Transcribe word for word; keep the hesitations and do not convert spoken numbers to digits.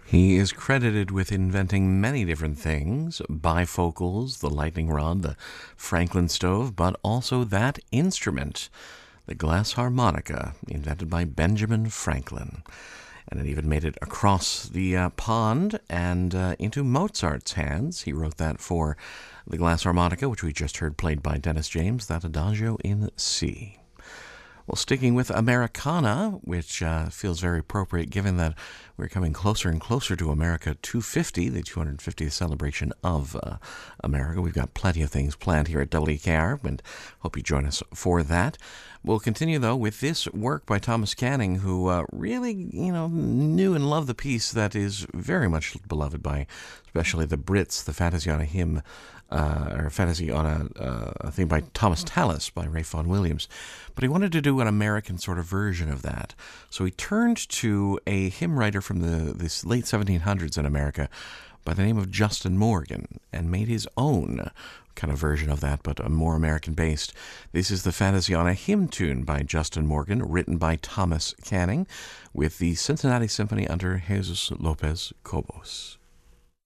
He is credited with inventing many different things, bifocals, the lightning rod, the Franklin stove, but also that instrument, the glass harmonica, invented by Benjamin Franklin. And it even made it across the uh, pond and uh, into Mozart's hands. He wrote that for the glass harmonica, which we just heard played by Dennis James, that Adagio in C. Well, sticking with Americana, which uh, feels very appropriate given that we're coming closer and closer to America two fifty, the two hundred fiftieth celebration of uh, America. We've got plenty of things planned here at W K R, and hope you join us for that. We'll continue, though, with this work by Thomas Canning, who uh, really, you know, knew and loved the piece that is very much beloved by especially the Brits, the Fantasy on a Hymn, Uh, or Fantasy on a, uh, a theme by Thomas Tallis by Ralph Vaughan Williams. But he wanted to do an American sort of version of that. So he turned to a hymn writer from the this late seventeen hundreds in America by the name of Justin Morgan and made his own kind of version of that, but a more American-based. This is the Fantasy on a Hymn tune by Justin Morgan, written by Thomas Canning, with the Cincinnati Symphony under Jesus Lopez Cobos.